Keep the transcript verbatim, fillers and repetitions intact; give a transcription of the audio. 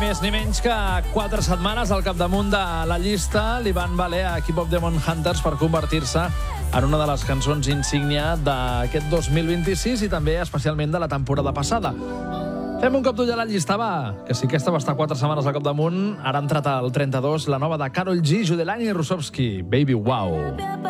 més ni menys que quatre setmanes al capdamunt de la llista li van valer a Keep of the Demon Hunters per convertir-se en una de les cançons insígnia d'aquest dos mil vint-i-sis i també especialment de la temporada passada. Fem un cop d'ull a la llista, va, que si aquesta va estar quatre setmanes al capdamunt, ara ha entrat al trenta-dos la nova de Karol G, Judelani i Rusovski, Baby Wow.